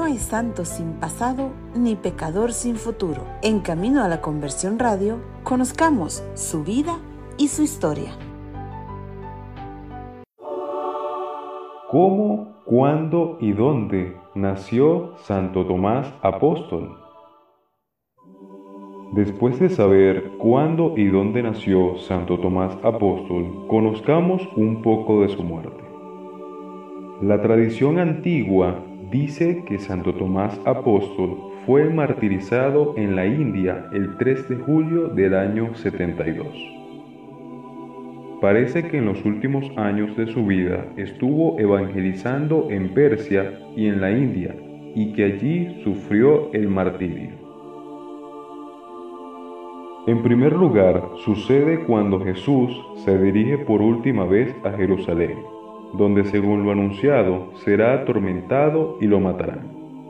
hay santo sin pasado ni pecador sin futuro. En Camino a la Conversión Radio, conozcamos su vida y su historia. ¿Cómo, cuándo y dónde nació Santo Tomás Apóstol? Después de saber cuándo y dónde nació Santo Tomás Apóstol, conozcamos un poco de su muerte. La tradición antigua dice que Santo Tomás Apóstol fue martirizado en la India el 3 de julio del año 72. Parece que en los últimos años de su vida estuvo evangelizando en Persia y en la India, y que allí sufrió el martirio. En primer lugar, sucede cuando Jesús se dirige por última vez a Jerusalén, donde según lo anunciado será atormentado y lo matarán.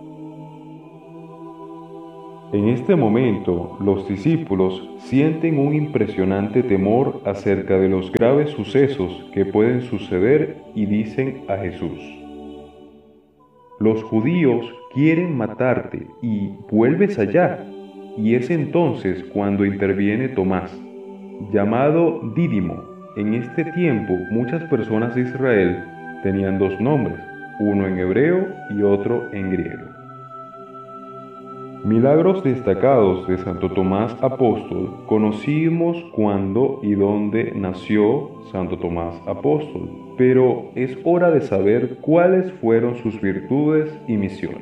En este momento, los discípulos sienten un impresionante temor acerca de los graves sucesos que pueden suceder y dicen a Jesús: «Los judíos quieren matarte y vuelves allá». Y es entonces cuando interviene Tomás, llamado Dídimo. En este tiempo, muchas personas de Israel tenían dos nombres, uno en hebreo y otro en griego. Milagros destacados de Santo Tomás Apóstol. Conocimos cuándo y dónde nació Santo Tomás Apóstol, pero es hora de saber cuáles fueron sus virtudes y misiones.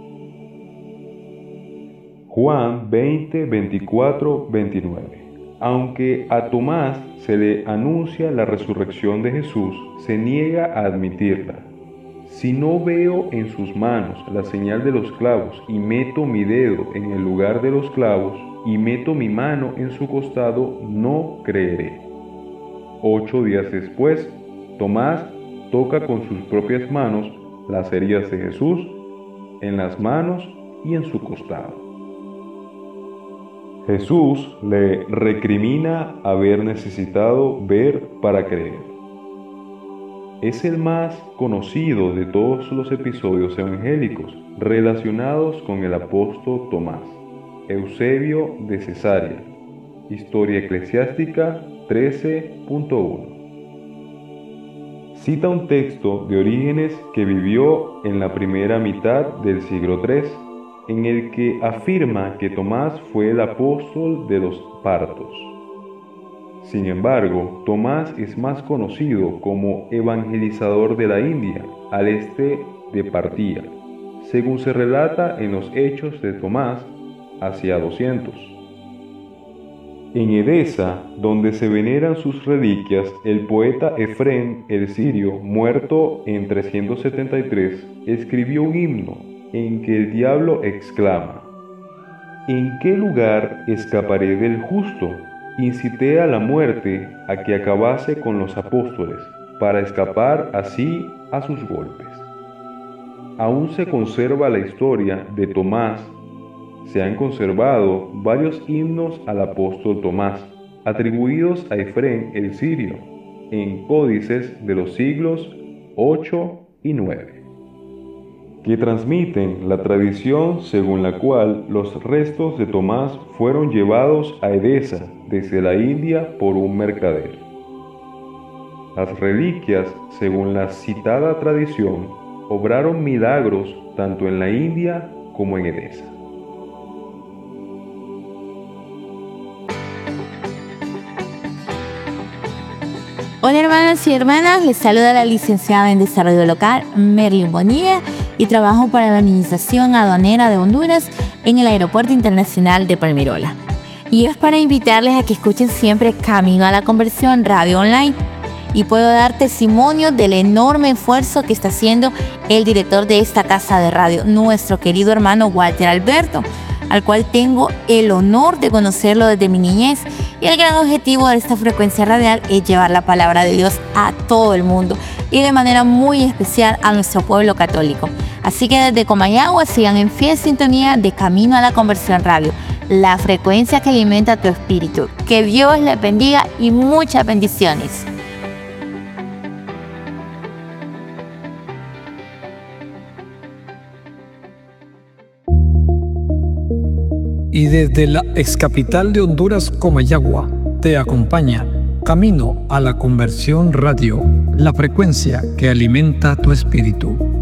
Juan 20, 24, 29. Aunque a Tomás se le anuncia la resurrección de Jesús, se niega a admitirla. Si no veo en sus manos la señal de los clavos y meto mi dedo en el lugar de los clavos y meto mi mano en su costado, no creeré. 8 días después, Tomás toca con sus propias manos las heridas de Jesús en las manos y en su costado. Jesús le recrimina haber necesitado ver para creer. Es el más conocido de todos los episodios evangélicos relacionados con el apóstol Tomás. Eusebio de Cesarea, Historia Eclesiástica 13.1. Cita un texto de Orígenes que vivió en la primera mitad del siglo III, en el que afirma que Tomás fue el apóstol de los partos. Sin embargo, Tomás es más conocido como evangelizador de la India, al este de Partía, según se relata en los Hechos de Tomás, hacia 200. En Edesa, donde se veneran sus reliquias, el poeta Efrén el Sirio, muerto en 373, escribió un himno en que el diablo exclama: ¿en qué lugar escaparé del justo? Incité a la muerte a que acabase con los apóstoles, para escapar así a sus golpes. Aún se conserva la historia de Tomás. Se han conservado varios himnos al apóstol Tomás, atribuidos a Efrén el Sirio, en códices de los siglos 8 y 9. Que transmiten la tradición según la cual los restos de Tomás fueron llevados a Edesa desde la India por un mercader. Las reliquias, según la citada tradición, obraron milagros tanto en la India como en Edesa. Hola hermanos y hermanas, les saluda la licenciada en Desarrollo Local, Merlin Bonilla, y trabajo para la Administración Aduanera de Honduras en el Aeropuerto Internacional de Palmirola. Y es para invitarles a que escuchen siempre Camino a la Conversión Radio Online. Y puedo dar testimonio del enorme esfuerzo que está haciendo el director de esta casa de radio, nuestro querido hermano Walter Alberto, al cual tengo el honor de conocerlo desde mi niñez. Y el gran objetivo de esta frecuencia radial es llevar la palabra de Dios a todo el mundo y de manera muy especial a nuestro pueblo católico. Así que desde Comayagua sigan en fiel sintonía de Camino a la Conversión Radio, la frecuencia que alimenta tu espíritu. Que Dios les bendiga y muchas bendiciones. Y desde la excapital de Honduras, Comayagua, te acompaña Camino a la Conversión Radio, la frecuencia que alimenta tu espíritu.